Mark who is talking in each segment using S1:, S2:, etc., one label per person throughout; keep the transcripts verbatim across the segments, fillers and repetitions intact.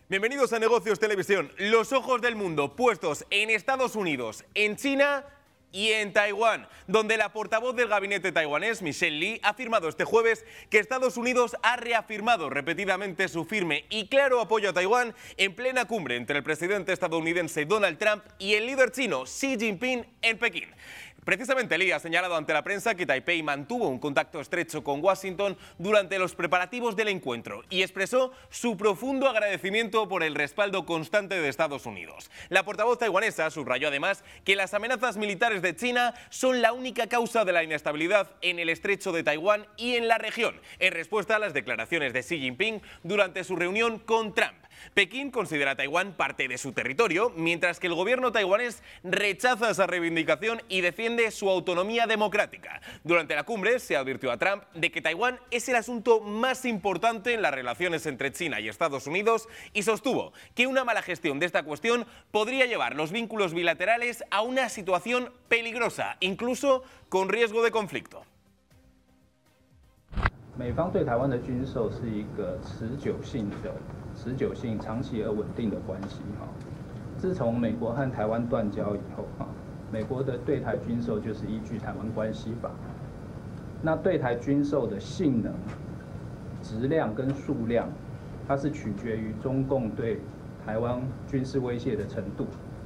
S1: Bienvenidos a Negocios Televisión. Los ojos del mundo puestos en Estados Unidos, en China y en Taiwán, donde la portavoz del gabinete taiwanés, Michelle Lee, ha afirmado este jueves que Estados Unidos ha reafirmado repetidamente su firme y claro apoyo a Taiwán en plena cumbre entre el presidente estadounidense Donald Trump y el líder chino Xi Jinping en Pekín. Precisamente Lee ha señalado ante la prensa que Taipei mantuvo un contacto estrecho con Washington durante los preparativos del encuentro y expresó su profundo agradecimiento por el respaldo constante de Estados Unidos. La portavoz taiwanesa subrayó además que las amenazas militares de China son la única causa de la inestabilidad en el estrecho de Taiwán y en la región, en respuesta a las declaraciones de Xi Jinping durante su reunión con Trump. Pekín considera a Taiwán parte de su territorio, mientras que el gobierno taiwanés rechaza esa reivindicación y defiende su autonomía democrática. Durante la cumbre se advirtió a Trump de que Taiwán es el asunto más importante en las relaciones entre China y Estados Unidos y sostuvo que una mala gestión de esta cuestión podría llevar los vínculos bilaterales a una situación peligrosa, incluso con riesgo de conflicto.
S2: 美方对台湾的军售是一个持久性的、持久性、长期而稳定的关系。哈，自从美国和台湾断交以后，哈，美国的对台军售就是依据《台湾关系法》。那对台军售的性能、质量跟数量，它是取决于中共对台湾军事威胁的程度。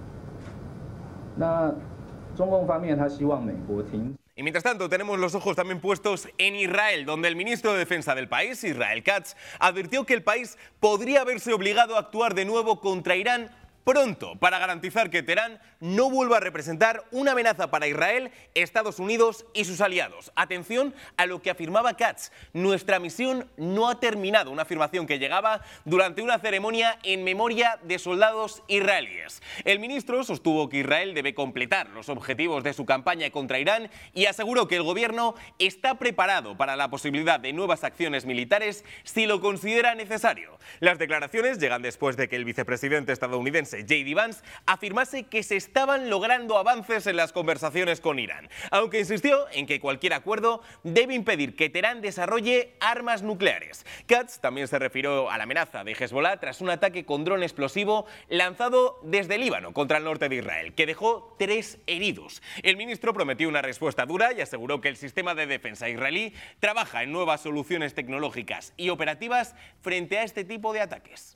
S2: 那中共方面，他希望美国停。
S1: Y mientras tanto, tenemos los ojos también puestos en Israel, donde el ministro de Defensa del país, Israel Katz, advirtió que el país podría verse obligado a actuar de nuevo contra Irán pronto para garantizar que Teherán no vuelva a representar una amenaza para Israel, Estados Unidos y sus aliados. Atención a lo que afirmaba Katz: nuestra misión no ha terminado, una afirmación que llegaba durante una ceremonia en memoria de soldados israelíes. El ministro sostuvo que Israel debe completar los objetivos de su campaña contra Irán y aseguró que el gobierno está preparado para la posibilidad de nuevas acciones militares si lo considera necesario. Las declaraciones llegan después de que el vicepresidente estadounidense J D Vance afirmase que se estaban logrando avances en las conversaciones con Irán, aunque insistió en que cualquier acuerdo debe impedir que Teherán desarrolle armas nucleares. Katz también se refirió a la amenaza de Hezbollah tras un ataque con dron explosivo lanzado desde Líbano contra el norte de Israel, que dejó tres heridos. El ministro prometió una respuesta dura y aseguró que el sistema de defensa israelí trabaja en nuevas soluciones tecnológicas y operativas frente a este tipo de ataques.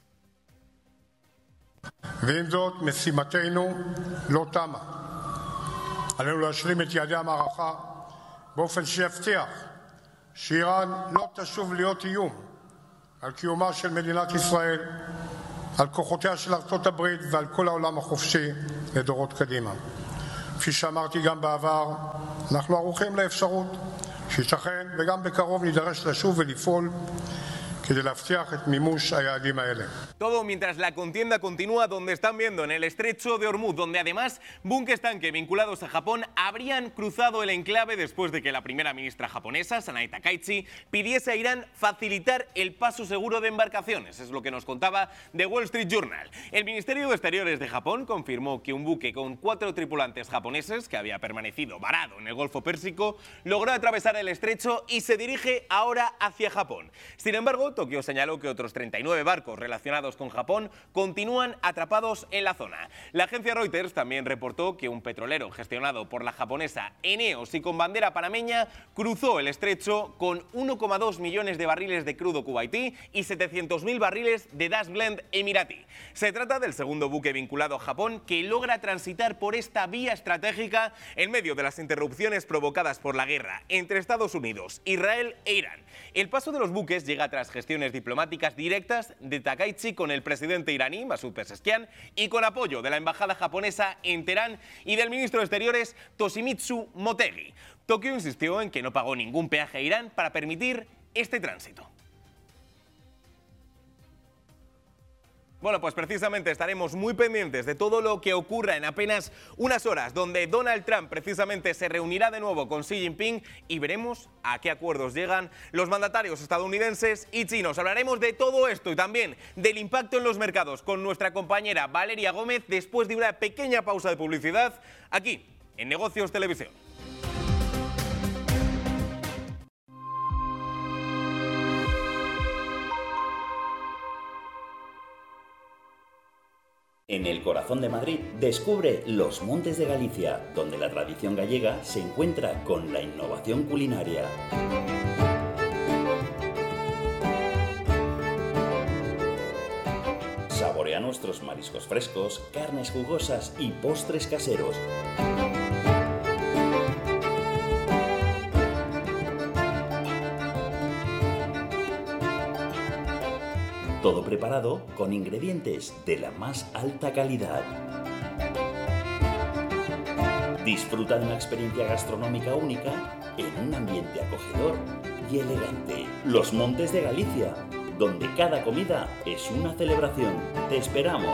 S3: ועם זאת, משימתנו לא תמה. עלינו להשלים את יעדי המערכה באופן שיבטיח שאיראן לא תשוב להיות איום על קיומה של מדינת ישראל, על כוחותיה של ארצות הברית ועל כל העולם החופשי לדורות קדימה. כפי שאמרתי גם בעבר, אנחנו ערוכים לאפשרות שייתכן וגם בקרוב נידרש לשוב ולפעול
S1: Todo mientras la contienda continúa donde están viendo, en el estrecho de Hormuz, donde además buques tanque vinculados a Japón habrían cruzado el enclave después de que la primera ministra japonesa, Sanae Takaichi, pidiese a Irán facilitar el paso seguro de embarcaciones. Es lo que nos contaba The Wall Street Journal. El Ministerio de Exteriores de Japón confirmó que un buque con cuatro tripulantes japoneses, que había permanecido varado en el Golfo Pérsico, logró atravesar el estrecho y se dirige ahora hacia Japón. Sin embargo, Tokio señaló que otros treinta y nueve barcos relacionados con Japón continúan atrapados en la zona. La agencia Reuters también reportó que un petrolero gestionado por la japonesa Eneos y con bandera panameña cruzó el estrecho con uno coma dos millones de barriles de crudo kuwaití y setecientos mil barriles de Das Blend emiratí. Se trata del segundo buque vinculado a Japón que logra transitar por esta vía estratégica en medio de las interrupciones provocadas por la guerra entre Estados Unidos, Israel e Irán. El paso de los buques llega tras gestiones diplomáticas directas de Takaichi con el presidente iraní, Masoud Pezeshkian, y con apoyo de la embajada japonesa en Teherán y del ministro de Exteriores, Toshimitsu Motegi. Tokio insistió en que no pagó ningún peaje a Irán para permitir este tránsito. Bueno, pues precisamente estaremos muy pendientes de todo lo que ocurra en apenas unas horas, donde Donald Trump precisamente se reunirá de nuevo con Xi Jinping y veremos a qué acuerdos llegan los mandatarios estadounidenses y chinos. Hablaremos de todo esto y también del impacto en los mercados con nuestra compañera Valeria Gómez después de una pequeña pausa de publicidad aquí en Negocios Televisión.
S4: En el corazón de Madrid descubre Los Montes de Galicia, donde la tradición gallega se encuentra con la innovación culinaria. Saborea nuestros mariscos frescos, carnes jugosas y postres caseros. Todo preparado con ingredientes de la más alta calidad. Disfruta de una experiencia gastronómica única en un ambiente acogedor y elegante. Los Montes de Galicia, donde cada comida es una celebración. ¡Te esperamos!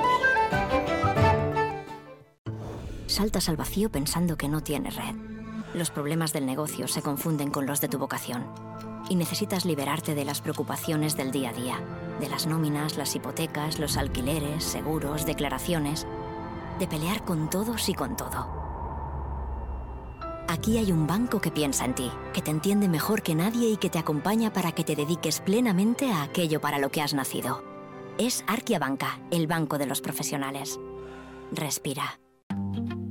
S5: Saltas al vacío pensando que no tienes red. Los problemas del negocio se confunden con los de tu vocación. Y necesitas liberarte de las preocupaciones del día a día. De las nóminas, las hipotecas, los alquileres, seguros, declaraciones. De pelear con todos y con todo. Aquí hay un banco que piensa en ti, que te entiende mejor que nadie y que te acompaña para que te dediques plenamente a aquello para lo que has nacido. Es Arkia Banca, el banco de los profesionales. Respira.